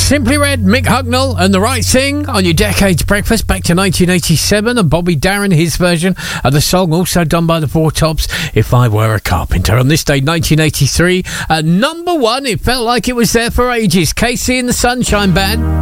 Simply Red, Mick Hucknall and The Right Thing on your Decades Breakfast back to 1987, and Bobby Darin, his version of the song, also done by the Four Tops, If I Were a Carpenter. On this day, 1983, at number one, it felt like it was there for ages. Casey and the Sunshine Band.